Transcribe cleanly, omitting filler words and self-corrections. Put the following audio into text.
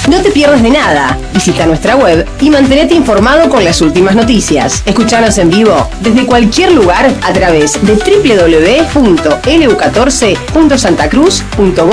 No te pierdas de nada. Visita nuestra web y mantenete informado con las últimas noticias. Escuchanos en vivo desde cualquier lugar a través de www.lu14.santacruz.gov